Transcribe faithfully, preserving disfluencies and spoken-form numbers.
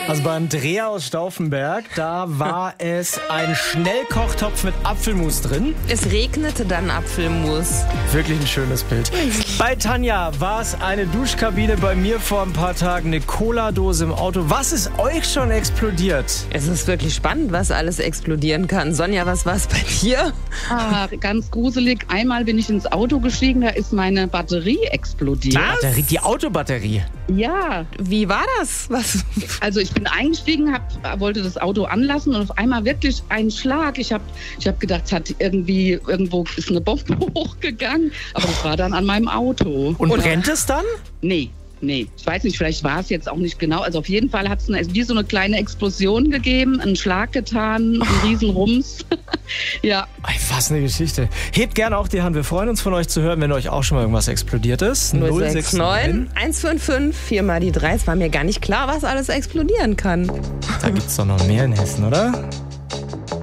Also bei Andrea aus Stauffenberg, da war es ein Schnellkochtopf mit Apfelmus drin. Es regnete dann Apfelmus. Wirklich ein schönes Bild. Bei Tanja war es eine Duschkabine, bei mir vor ein paar Tagen eine Cola-Dose im Auto. Was ist euch schon explodiert? Es ist wirklich spannend, was alles explodieren kann. Sonja, was war es bei dir? Ah, ganz gruselig. Einmal bin ich ins Auto gestiegen, da ist meine Batterie explodiert. Was? Batterie, die Autobatterie. Ja. Wie war das? Was? Also ich bin eingestiegen, hab, wollte das Auto anlassen und auf einmal wirklich ein Schlag. Ich habe ich hab gedacht, es hat irgendwie, irgendwo ist eine Bombe hochgegangen, aber das war dann an meinem Auto. Und, und brennt es dann? Nee. Nee, ich weiß nicht, vielleicht war es jetzt auch nicht genau. Also auf jeden Fall hat es wie so eine kleine Explosion gegeben, einen Schlag getan, einen riesen Rums. Ja. Ey, was eine Geschichte. Hebt gerne auch die Hand. Wir freuen uns von euch zu hören, wenn euch auch schon mal irgendwas explodiert ist. null sechs neun, eins fünf fünf, vier mal die drei. Es war mir gar nicht klar, was alles explodieren kann. Da gibt's doch noch mehr in Hessen, oder?